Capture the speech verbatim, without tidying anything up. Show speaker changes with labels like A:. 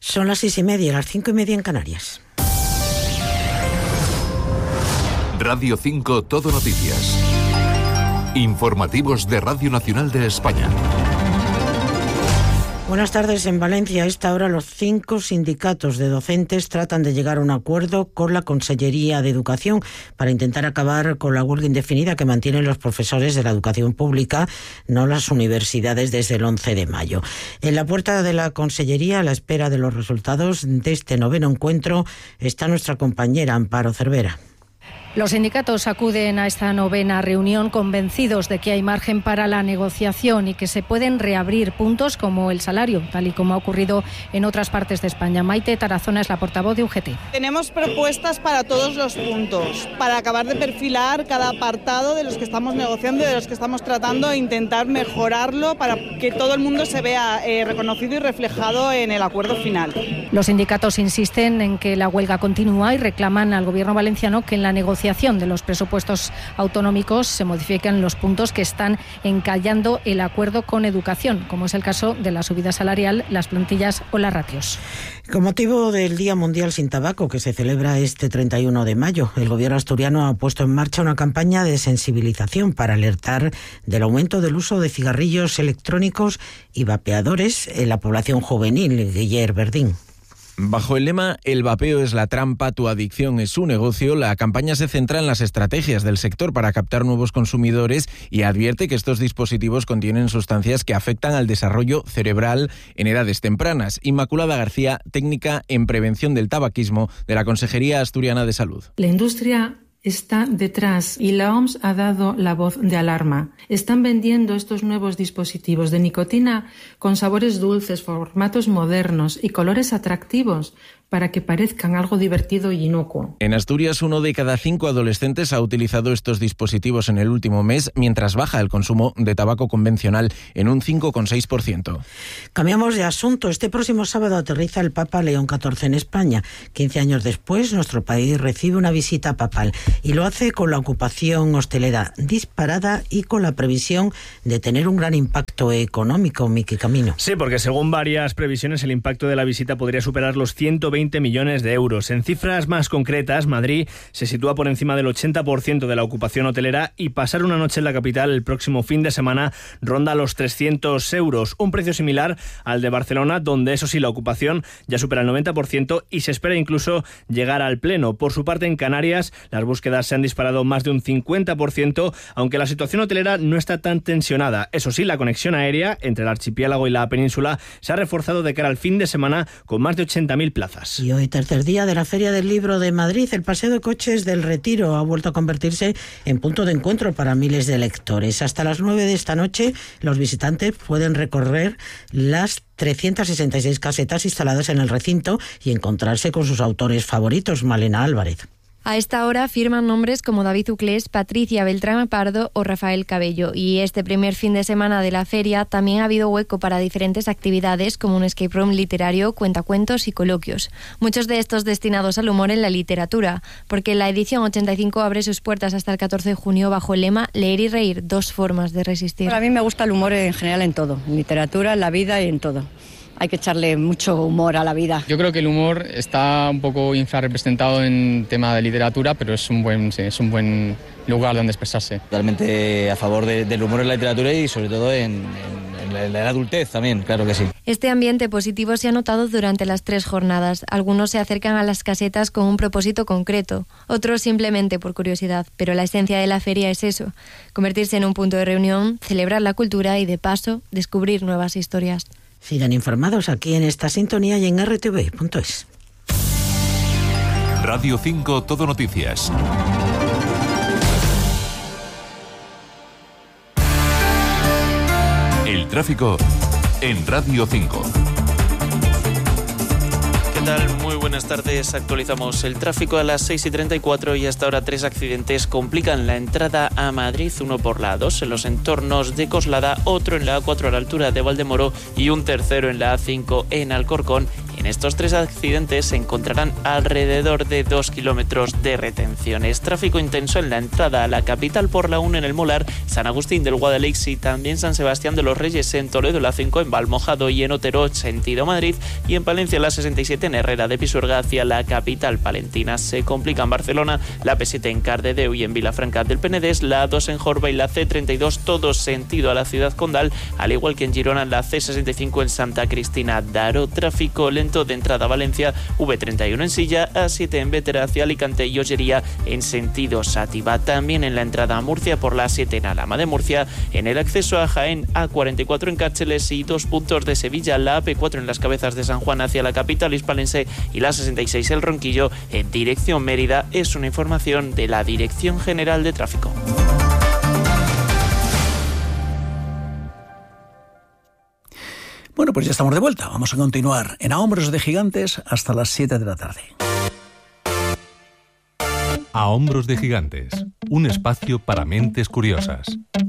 A: Son las seis y media, las cinco y media en Canarias.
B: Radio cinco Todo Noticias. Informativos de Radio Nacional de España.
A: Buenas tardes. En Valencia, a esta hora, los cinco sindicatos de docentes tratan de llegar a un acuerdo con la Consellería de Educación para intentar acabar con la huelga indefinida que mantienen los profesores de la educación pública, no las universidades, desde el once de mayo. En la puerta de la Consellería, a la espera de los resultados de este noveno encuentro, está nuestra compañera Amparo Cervera.
C: Los sindicatos acuden a esta novena reunión convencidos de que hay margen para la negociación y que se pueden reabrir puntos como el salario, tal y como ha ocurrido en otras partes de España. Maite Tarazona es la portavoz de U G T.
D: Tenemos propuestas para todos los puntos, para acabar de perfilar cada apartado de los que estamos negociando y de los que estamos tratando e intentar mejorarlo para que todo el mundo se vea eh, reconocido y reflejado en el acuerdo final.
C: Los sindicatos insisten en que la huelga continúa y reclaman al Gobierno valenciano que en la negociación de los presupuestos autonómicos se modifiquen los puntos que están encallando el acuerdo con educación, como es el caso de la subida salarial, las plantillas o las ratios.
A: Con motivo del Día Mundial sin Tabaco, que se celebra este treinta y uno de mayo, el Gobierno asturiano ha puesto en marcha una campaña de sensibilización para alertar del aumento del uso de cigarrillos electrónicos y vapeadores en la población juvenil. Guillermo Verdín.
E: Bajo el lema "El vapeo es la trampa, tu adicción es su negocio", la campaña se centra en las estrategias del sector para captar nuevos consumidores y advierte que estos dispositivos contienen sustancias que afectan al desarrollo cerebral en edades tempranas. Inmaculada García, técnica en prevención del tabaquismo de la Consejería Asturiana de Salud.
F: La industria está detrás y la O M S ha dado la voz de alarma. Están vendiendo estos nuevos dispositivos de nicotina con sabores dulces, formatos modernos y colores atractivos para que parezcan algo divertido y inocuo.
E: En Asturias, uno de cada cinco adolescentes ha utilizado estos dispositivos en el último mes, mientras baja el consumo de tabaco convencional en un cinco coma seis por ciento.
A: Cambiamos de asunto. Este próximo sábado aterriza el Papa León catorce en España. quince años después, nuestro país recibe una visita papal y lo hace con la ocupación hostelera disparada y con la previsión de tener un gran impacto económico. Miki Camino.
G: Sí, porque según varias previsiones, el impacto de la visita podría superar los ciento veinte millones de euros. En cifras más concretas, Madrid se sitúa por encima del ochenta por ciento de la ocupación hotelera y pasar una noche en la capital el próximo fin de semana ronda los trescientos euros, un precio similar al de Barcelona, donde eso sí la ocupación ya supera el noventa por ciento y se espera incluso llegar al pleno. Por su parte, en Canarias las búsquedas se han disparado más de un cincuenta por ciento, aunque la situación hotelera no está tan tensionada. Eso sí, la conexión aérea entre el archipiélago y la península se ha reforzado de cara al fin de semana con más de ochenta mil plazas.
A: Y hoy, tercer día de la Feria del Libro de Madrid, el Paseo de Coches del Retiro ha vuelto a convertirse en punto de encuentro para miles de lectores. Hasta las nueve de esta noche, los visitantes pueden recorrer las trescientas sesenta y seis casetas instaladas en el recinto y encontrarse con sus autores favoritos. Malena Álvarez.
H: A esta hora firman nombres como David Uclés, Patricia Beltrán Pardo o Rafael Cabello. Y este primer fin de semana de la feria también ha habido hueco para diferentes actividades como un escape room literario, cuentacuentos y coloquios. Muchos de estos destinados al humor en la literatura, porque la edición ochenta y cinco abre sus puertas hasta el catorce de junio bajo el lema "Leer y reír, dos formas de resistir".
I: Bueno, a mí me gusta el humor en general en todo, en literatura, en la vida y en todo. Hay que echarle mucho humor a la vida.
J: Yo creo que el humor está un poco infrarrepresentado en tema de literatura, pero es un buen, sí, es un buen lugar donde expresarse.
K: Totalmente a favor de, del humor en la literatura y sobre todo en, en, en, la, en la adultez también, claro que sí.
H: Este ambiente positivo se ha notado durante las tres jornadas. Algunos se acercan a las casetas con un propósito concreto, otros simplemente por curiosidad, pero la esencia de la feria es eso, convertirse en un punto de reunión, celebrar la cultura y, de paso, descubrir nuevas historias.
A: Sigan informados aquí en esta sintonía y en erre te ve punto es.
B: Radio cinco Todo Noticias. El tráfico en Radio cinco.
L: ¿Qué tal? Muy buenas tardes. Actualizamos el tráfico a las seis y treinta y cuatro y hasta ahora tres accidentes complican la entrada a Madrid, uno por la A dos en los entornos de Coslada, otro en la A cuatro a la altura de Valdemoro y un tercero en la A cinco en Alcorcón, En estos tres accidentes se encontrarán alrededor de dos kilómetros de retenciones. Tráfico intenso en la entrada a la capital por la uno en el Molar, San Agustín del Guadalix y también San Sebastián de los Reyes, en Toledo la cinco, en Valmojado y en Otero sentido Madrid, y en Palencia la sesenta y siete en Herrera de Pisuerga hacia la capital palentina. Se complica en Barcelona la P siete en Cardedeu y en Vilafranca del Penedès, la A dos en Jorba y la C treinta y dos todos sentido a la ciudad condal, al igual que en Girona la C sesenta y cinco en Santa Cristina d'Aro. Tráfico lento de entrada a Valencia, V treinta y uno en Silla, A siete en Bétera hacia Alicante y Ollería en sentido Sátiva. También en la entrada a Murcia por la A siete en Alhama de Murcia, en el acceso a Jaén A cuarenta y cuatro en Cárceles y dos puntos de Sevilla, la A P cuatro en las Cabezas de San Juan hacia la capital hispalense y la sesenta y seis el Ronquillo en dirección Mérida. Es una información de la Dirección General de Tráfico.
M: Bueno, pues ya estamos de vuelta. Vamos a continuar en A Hombros de Gigantes hasta las siete de la tarde.
N: A Hombros de Gigantes, un espacio para mentes curiosas.